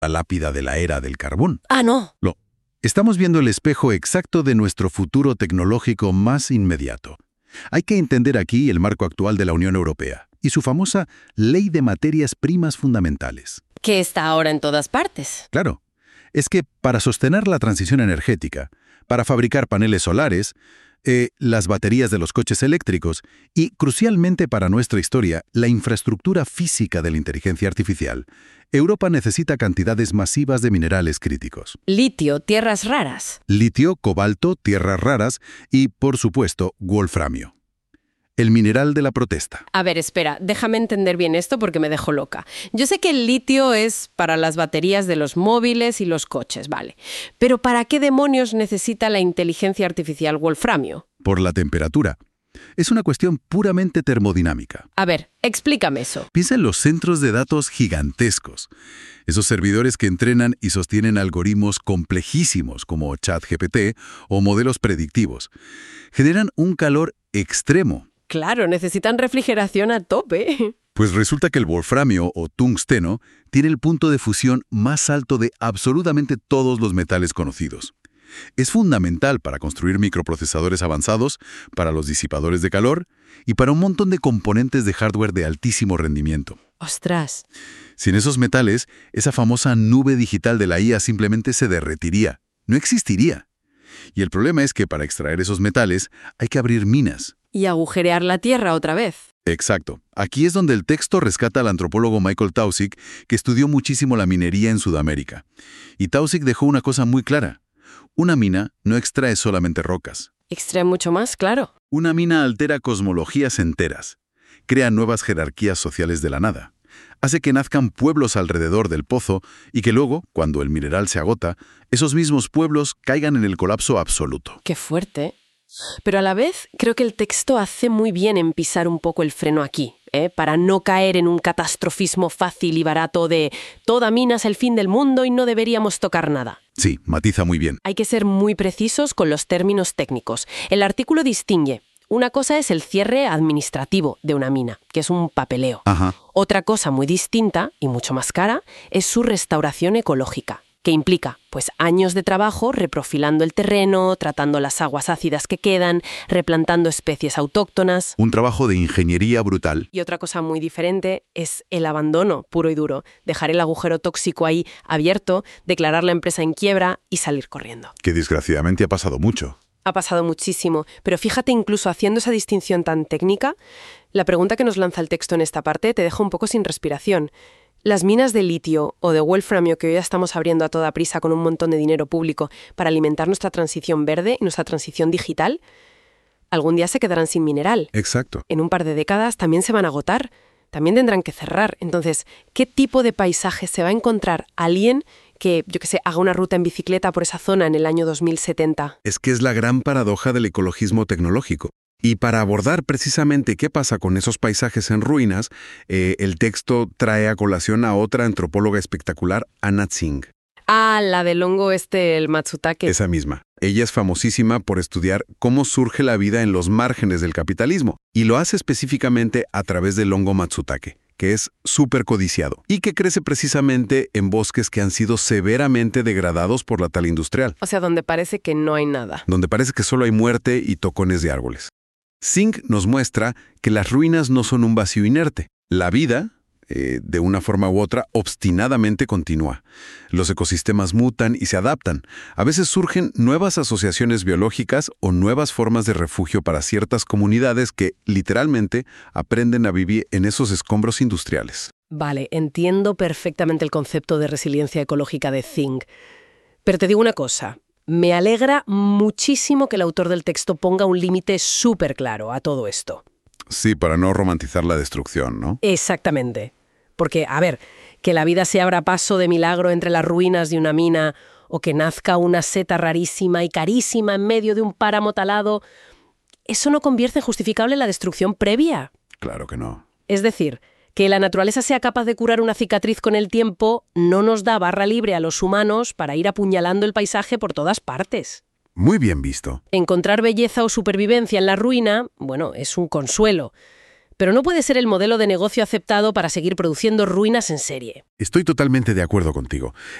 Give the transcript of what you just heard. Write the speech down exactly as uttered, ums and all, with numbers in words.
la lápida de la era del carbón. Ah, no. No. Estamos viendo el espejo exacto de nuestro futuro tecnológico más inmediato. Hay que entender aquí el marco actual de la Unión Europea y su famosa Ley de Materias Primas Fundamentales. Que está ahora en todas partes. Claro. Es que para sostener la transición energética, para fabricar paneles solares, eh, las baterías de los coches eléctricos y, crucialmente para nuestra historia, la infraestructura física de la inteligencia artificial, Europa necesita cantidades masivas de minerales críticos. Litio, tierras raras. Litio, cobalto, tierras raras y, por supuesto, wolframio. El mineral de la protesta. A ver, espera, déjame entender bien esto porque me dejo loca. Yo sé que el litio es para las baterías de los móviles y los coches, vale. Pero ¿para qué demonios necesita la inteligencia artificial wolframio? Por la temperatura. Es una cuestión puramente termodinámica. A ver, explícame eso. Piensa en los centros de datos gigantescos. Esos servidores que entrenan y sostienen algoritmos complejísimos como ChatGPT o modelos predictivos. Generan un calor extremo. Claro, necesitan refrigeración a tope. Pues resulta que el wolframio o tungsteno tiene el punto de fusión más alto de absolutamente todos los metales conocidos. Es fundamental para construir microprocesadores avanzados, para los disipadores de calor y para un montón de componentes de hardware de altísimo rendimiento. ¡Ostras! Sin esos metales, esa famosa nube digital de la I A simplemente se derretiría. No existiría. Y el problema es que para extraer esos metales hay que abrir minas. Y agujerear la tierra otra vez. Exacto. Aquí es donde el texto rescata al antropólogo Michael Taussig, que estudió muchísimo la minería en Sudamérica. Y Taussig dejó una cosa muy clara. Una mina no extrae solamente rocas. Extrae mucho más, claro. Una mina altera cosmologías enteras. Crea nuevas jerarquías sociales de la nada. Hace que nazcan pueblos alrededor del pozo y que luego, cuando el mineral se agota, esos mismos pueblos caigan en el colapso absoluto. ¡Qué fuerte! Pero a la vez, creo que el texto hace muy bien en pisar un poco el freno aquí, ¿eh? Para no caer en un catastrofismo fácil y barato de toda mina es el fin del mundo y no deberíamos tocar nada. Sí, matiza muy bien. Hay que ser muy precisos con los términos técnicos. El artículo distingue. Una cosa es el cierre administrativo de una mina, que es un papeleo. Ajá. Otra cosa muy distinta y mucho más cara es su restauración ecológica, que implica pues años de trabajo reprofilando el terreno, tratando las aguas ácidas que quedan, replantando especies autóctonas. Un trabajo de ingeniería brutal. Y otra cosa muy diferente es el abandono puro y duro, dejar el agujero tóxico ahí abierto, declarar la empresa en quiebra y salir corriendo. Que desgraciadamente ha pasado mucho. Ha pasado muchísimo, pero fíjate, incluso haciendo esa distinción tan técnica, la pregunta que nos lanza el texto en esta parte te deja un poco sin respiración. Las minas de litio o de wolframio que hoy ya estamos abriendo a toda prisa con un montón de dinero público para alimentar nuestra transición verde y nuestra transición digital, algún día se quedarán sin mineral. Exacto. En un par de décadas también se van a agotar, también tendrán que cerrar. Entonces, ¿qué tipo de paisaje se va a encontrar alguien que, yo qué sé, haga una ruta en bicicleta por esa zona en el año dos mil setenta? Es que es la gran paradoja del ecologismo tecnológico. Y para abordar precisamente qué pasa con esos paisajes en ruinas, eh, el texto trae a colación a otra antropóloga espectacular, Anna Tsing. Ah, la del hongo este, el Matsutake. Esa misma. Ella es famosísima por estudiar cómo surge la vida en los márgenes del capitalismo, y lo hace específicamente a través del hongo Matsutake, que es súper codiciado y que crece precisamente en bosques que han sido severamente degradados por la tala industrial. O sea, donde parece que no hay nada. Donde parece que solo hay muerte y tocones de árboles. Tsing nos muestra que las ruinas no son un vacío inerte. La vida, eh, de una forma u otra, obstinadamente continúa. Los ecosistemas mutan y se adaptan. A veces surgen nuevas asociaciones biológicas o nuevas formas de refugio para ciertas comunidades que, literalmente, aprenden a vivir en esos escombros industriales. Vale, entiendo perfectamente el concepto de resiliencia ecológica de Tsing. Pero te digo una cosa. Me alegra muchísimo que el autor del texto ponga un límite súper claro a todo esto. Sí, para no romantizar la destrucción, ¿no? Exactamente. Porque, a ver, que la vida se abra paso de milagro entre las ruinas de una mina o que nazca una seta rarísima y carísima en medio de un páramo talado, eso no convierte en justificable la destrucción previa. Claro que no. Es decir, que la naturaleza sea capaz de curar una cicatriz con el tiempo no nos da barra libre a los humanos para ir apuñalando el paisaje por todas partes. Muy bien visto. Encontrar belleza o supervivencia en la ruina, bueno, es un consuelo. pero no puede ser el modelo de negocio aceptado para seguir produciendo ruinas en serie. Estoy totalmente de acuerdo contigo.